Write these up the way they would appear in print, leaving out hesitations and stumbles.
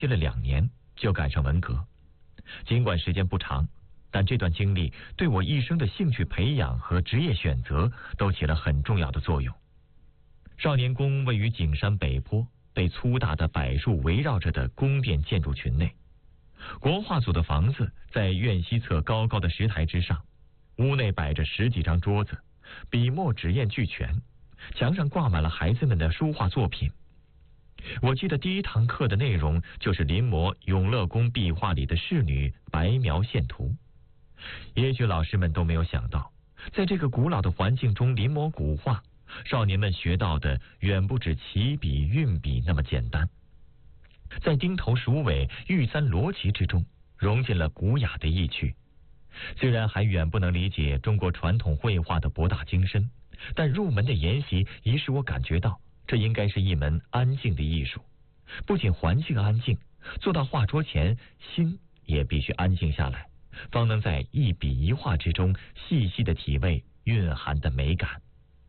学了2年就赶上文革。尽管时间不长，但这段经历对我一生的兴趣培养和职业选择都起了很重要的作用。少年宫位于景山北坡，被粗大的柏树围绕着的宫殿建筑群内。国画组的房子在院西侧高高的石台之上，屋内摆着10几张桌子，笔墨纸砚俱全，墙上挂满了孩子们的书画作品。我记得第1堂课的内容就是临摹永乐宫壁画里的仕女白描线图。也许老师们都没有想到，在这个古老的环境中临摹古画，少年们学到的远不止起笔运笔那么简单。在钉头鼠尾玉簪罗旗之中融进了古雅的意趣。虽然还远不能理解中国传统绘画的博大精深，但入门的研习已使我感觉到这应该是一门安静的艺术。不仅环境安静，坐到画桌前心也必须安静下来，方能在一笔一画之中细细的体味蕴含的美感。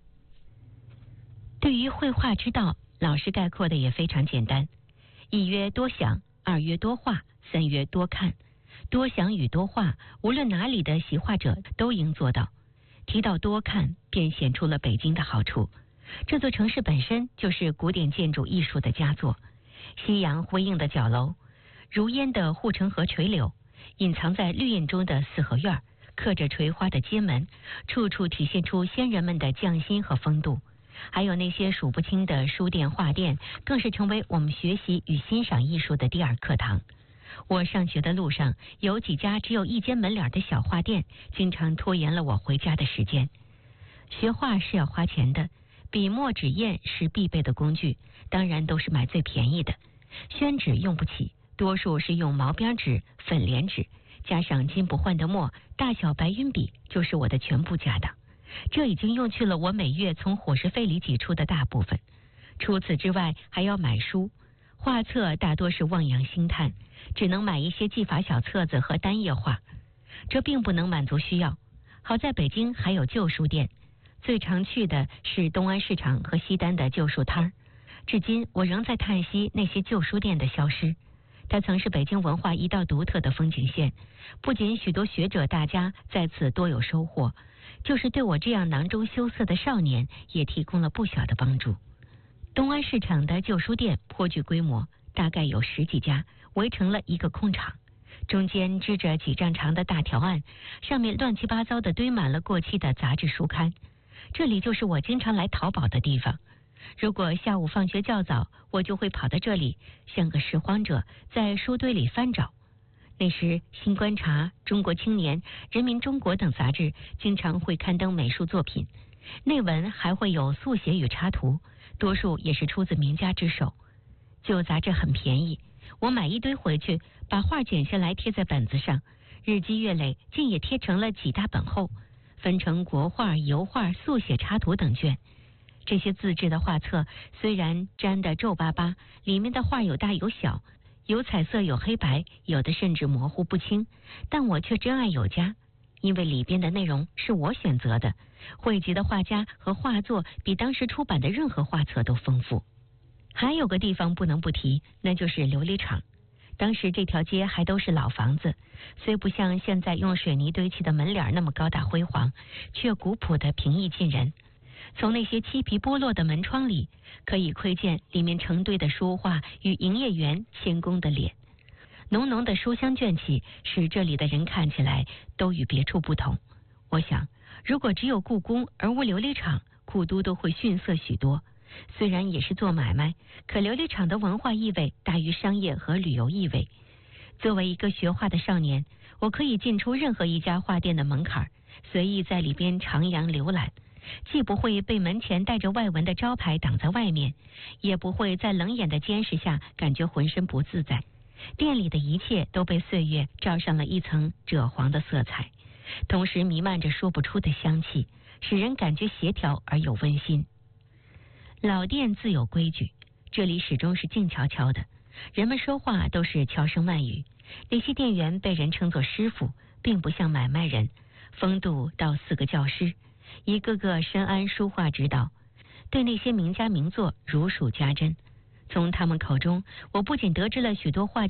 对于绘画之道，老师概括的也非常简单：1曰多想，2曰多画，3曰多看。多想与多画，无论哪里的习画者都应做到。提到多看，便显出了北京的好处。这座城市本身就是古典建筑艺术的佳作，夕阳辉映的角楼，如烟的护城河垂柳，隐藏在绿荫中的4合院，刻着垂花的街门，处处体现出先人们的匠心和风度。还有那些数不清的书店画店，更是成为我们学习与欣赏艺术的第2课堂。我上学的路上有几家只有1间门脸的小画店，经常拖延了我回家的时间。学画是要花钱的，笔墨纸砚是必备的工具，当然都是买最便宜的。宣纸用不起，多数是用毛边纸、粉莲纸，加上金不换的墨，大小白云笔就是我的全部家当。这已经用去了我每月从伙食费里挤出的大部分。除此之外，还要买书，画册大多是望洋兴叹，只能买一些技法小册子和单页画，这并不能满足需要。好在北京还有旧书店，最常去的是东安市场和西单的旧书摊儿。至今我仍在叹息那些旧书店的消失。它曾是北京文化一道独特的风景线，不仅许多学者大家在此多有收获，就是对我这样囊中羞涩的少年也提供了不小的帮助。东安市场的旧书店颇具规模，大概有10几家，围成了一个空场，中间支着几丈长的大条案，上面乱七八糟地堆满了过期的杂志书刊。这里就是我经常来淘宝的地方。如果下午放学较早，我就会跑到这里，像个拾荒者，在书堆里翻找。那时《新观察》《中国青年》《人民中国》等杂志经常会刊登美术作品，内文还会有速写与插图，多数也是出自名家之手。旧杂志很便宜，我买一堆回去，把画剪下来贴在本子上，日积月累，竟也贴成了几大本厚，分成国画、油画、速写、插图等卷。这些自制的画册虽然粘得皱巴巴，里面的画有大有小，有彩色有黑白，有的甚至模糊不清，但我却真爱有加，因为里边的内容是我选择的，汇集的画家和画作比当时出版的任何画册都丰富。还有个地方不能不提，那就是琉璃厂。当时这条街还都是老房子，虽不像现在用水泥堆砌的门脸那么高大辉煌，却古朴的平易近人。从那些漆皮剥落的门窗里，可以窥见里面成堆的书画与营业员谦恭的脸。浓浓的书香卷气，使这里的人看起来都与别处不同。我想，如果只有故宫而无琉璃厂，故都都会逊色许多。虽然也是做买卖，可琉璃厂的文化意味大于商业和旅游意味。作为一个学画的少年，我可以进出任何一家画店的门槛，随意在里边徜徉浏览，既不会被门前带着外文的招牌挡在外面，也不会在冷眼的监视下感觉浑身不自在。店里的一切都被岁月罩上了一层赭黄的色彩，同时弥漫着说不出的香气，使人感觉协调而又温馨。老店自有规矩，这里始终是静悄悄的，人们说话都是悄声慢语。那些店员被人称作师傅，并不像买卖人，风度到4个教师，一个个深谙书画之道，对那些名家名作如数家珍。从他们口中，我不仅得知了许多画家